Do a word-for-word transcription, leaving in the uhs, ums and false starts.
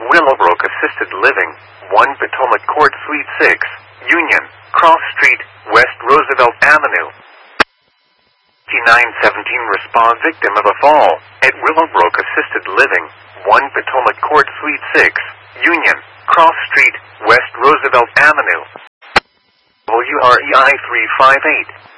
Willowbrook Assisted Living, one Potomac Court Suite six, Union, Cross Street, West Roosevelt Avenue. fifty-nine seventeen Respond victim of a fall at Willowbrook Assisted Living, one Potomac Court Suite six, Union, Cross Street, West Roosevelt Avenue. W R E I three five eight.